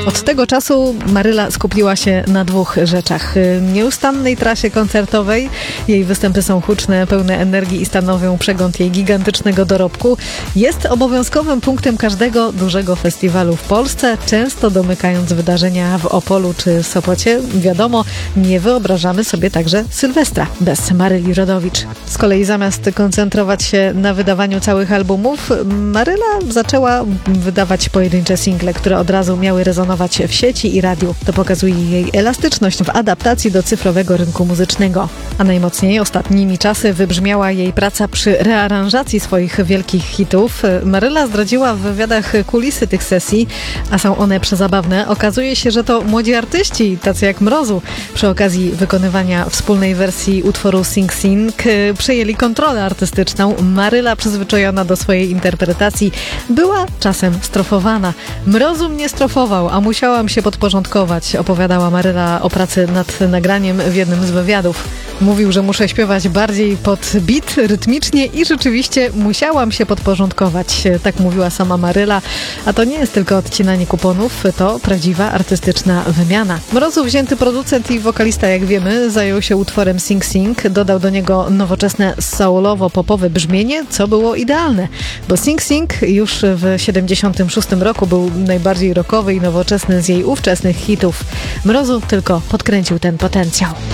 Od tego czasu Maryla skupiła się na dwóch rzeczach. Nieustannej trasie koncertowej. Jej występy są huczne, pełne energii i stanowią przegląd jej gigantycznego dorobku. Jest obowiązkowym punktem każdego dużego festiwalu w Polsce, często domykając wydarzenia w Opolu czy Sopocie. Wiadomo, nie wyobrażamy sobie także Sylwestra bez Maryli Rodowicz. Z kolei zamiast koncentrować się na wydawaniu całych albumów, Maryla zaczęła wydawać pojedyncze single, które od razu miały rezonować w sieci i radiu. To pokazuje jej elastyczność w adaptacji do cyfrowego rynku muzycznego. A najmocniej ostatnimi czasy wybrzmiała jej praca przy rearanżacji swoich wielkich hitów. Maryla zdradziła w wywiadach kulisy tych sesji, a są one przezabawne. Okazuje się, że to młodzi artyści, tacy jak Mrozu, przy okazji wykonywania wspólnej wersji utworu Sing Sing przejęli kontrolę artystyczną. Maryla, przyzwyczajona do swojej interpretacji, była czasem strofowana. Mrozu mnie strofował, a musiałam się podporządkować, opowiadała Maryla o pracy nad nagraniem w jednym z wywiadów. Mówił, że muszę śpiewać bardziej pod beat, rytmicznie i rzeczywiście musiałam się podporządkować. Tak mówiła sama Maryla, a to nie jest tylko odcinanie kuponów, to prawdziwa artystyczna wymiana. Mrozu, wzięty producent i wokalista, jak wiemy, zajął się utworem Sing Sing, dodał do niego nowoczesne soulowo-popowe brzmienie, co było idealne, bo Sing Sing już w 76 roku był najbardziej rockowy i nowoczesny z jej ówczesnych hitów. Mrozu tylko podkręcił ten potencjał.